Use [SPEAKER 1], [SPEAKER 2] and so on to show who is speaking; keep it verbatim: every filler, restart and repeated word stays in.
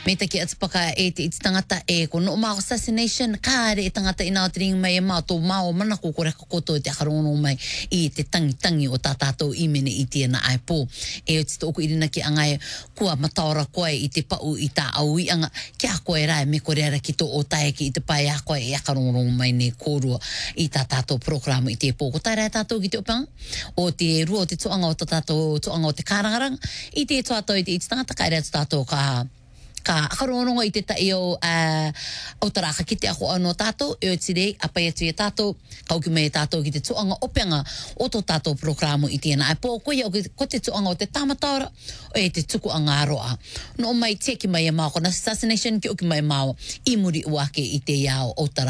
[SPEAKER 1] Me te ki atapaka e te iti tangata e ko no mao assassination kāre e tangata ina o te ringa mai e mao tō mao mana ko kore kakoto e te akarongo mai i te tangi tangi o tā tātou imene i tēnā ai pō. E o te tōku irina ki angai kua mataora koe i te pau i tā au i anga kia koe rai me kore ara ki tō o tae ki i te pai a koe e akarongo mai ne kōrua i tā tātou programa i te pō. Ko tai rai tātou ki te opanga o te rua o te toanga o tā tātou toanga o te kārangaranga i te toatou i te iti tangata kai rai tātou ka ka akarongo i te tai o uh, o taraka ki te ako anō tātou e o tirei apai atu e tātou kauki mai e tātou ki te toanga openga o tō tātou programo i tēnā ai pō koe o ko te toanga o te tamataora o e te tuku angaroa no mai teki mai e mao kona assassination ki oki mai mao i muri uake i te iao o taraka